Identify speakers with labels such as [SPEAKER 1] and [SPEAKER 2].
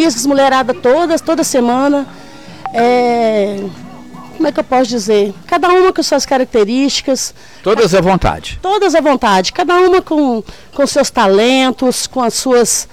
[SPEAKER 1] essas mulheradas toda semana. Como é que eu posso dizer? Cada uma com suas características.
[SPEAKER 2] Todas à vontade.
[SPEAKER 1] Todas à vontade, cada uma com seus talentos, com as suas